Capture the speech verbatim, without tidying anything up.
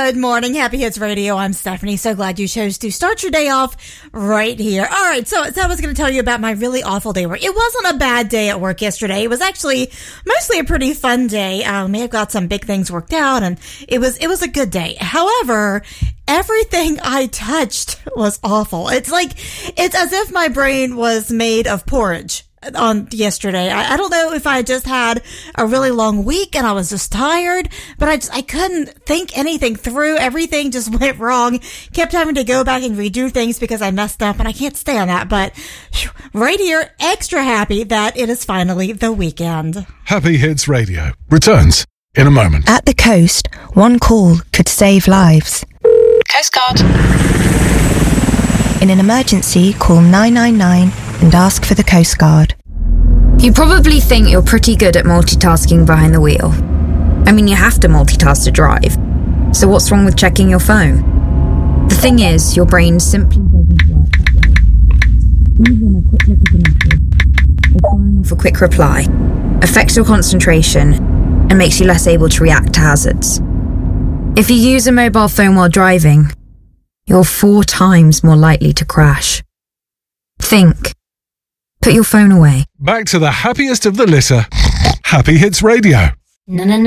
Good morning, Happy Hits Radio. I'm Stephanie. So glad you chose to start your day off right here. All right, so, so I was going to tell you about my really awful day at work. It wasn't a bad day at work yesterday. It was actually mostly a pretty fun day. Um, we have got some big things worked out, and it was it was a good day. However, everything I touched was awful. It's like it's as if my brain was made of porridge on yesterday. I, I don't know if I just had a really long week and I was just tired, but I just, I couldn't think anything through. Everything just went wrong. Kept having to go back and redo things because I messed up, and I can't stay on that. But whew, right here, extra happy that it is finally the weekend. Happy Hits Radio returns in a moment. At the coast, one call could save lives. Coast Guard. In an emergency, call nine nine nine and ask for the Coast Guard. You probably think you're pretty good at multitasking behind the wheel. I mean, you have to multitask to drive. So what's wrong with checking your phone? The thing is, your brain simply doesn't work that way. Even a quick look at a message or firing off a quick reply affects your concentration and makes you less able to react to hazards. If you use a mobile phone while driving, you're four times more likely to crash. Think. Put your phone away. Back to the happiest of the litter. Happy Hits Radio. No, no, no.